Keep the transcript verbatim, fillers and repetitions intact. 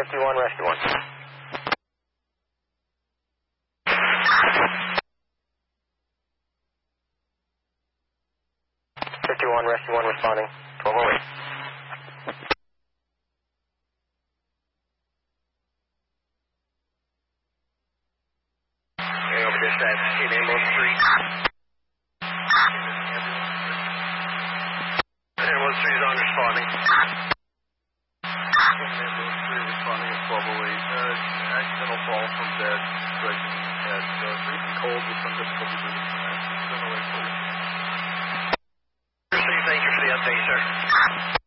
fifty-one, rescue one. fifty-one, rescue one responding. twelve oh eight. Okay, over dispatch. Eight ambulance three. Ambulance three is on responding. Ambulance three responding at twelve oh eight. Uh, accidental fall from bed. Striking head. Uh, freezing cold with some difficulty breathing from that. She's on the way for you. Thank you for the update, sir.